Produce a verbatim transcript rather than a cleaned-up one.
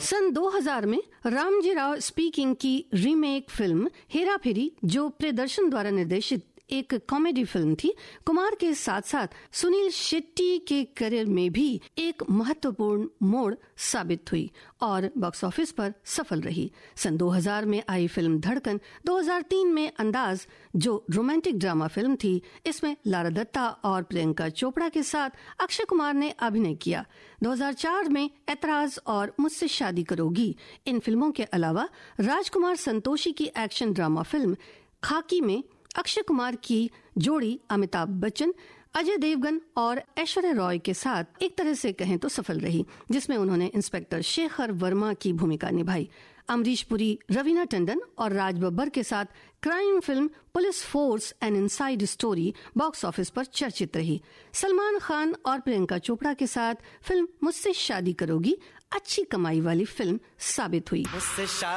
सन दो हज़ार में रामजी राव स्पीकिंग की रीमेक फिल्म हेरा फेरी, जो प्रियदर्शन द्वारा निर्देशित एक कॉमेडी फिल्म थी, कुमार के साथ साथ सुनील शेट्टी के करियर में भी एक महत्वपूर्ण मोड़ साबित हुई और बॉक्स ऑफिस पर सफल रही। सन दो हज़ार में आई फिल्म धड़कन, दो हज़ार तीन में अंदाज, जो रोमांटिक ड्रामा फिल्म थी, इसमें लारा दत्ता और प्रियंका चोपड़ा के साथ अक्षय कुमार ने अभिनय किया। दो हज़ार चार में ऐतराज और मुझसे शादी करोगी, इन फिल्मों के अलावा राजकुमार संतोषी की एक्शन ड्रामा फिल्म खाकी में अक्षय कुमार की जोड़ी अमिताभ बच्चन, अजय देवगन और ऐश्वर्या रॉय के साथ एक तरह से कहें तो सफल रही, जिसमें उन्होंने इंस्पेक्टर शेखर वर्मा की भूमिका निभाई। अमरीश पुरी, रवीना टंडन और राज बब्बर के साथ crime film police force an inside story box office पर चर्चित रही। सलमान खान और प्रियंका चोपड़ा के साथ फिल्म मुझसे शादी करोगी अच्छी कमाई वाली फिल्म साबित हुई।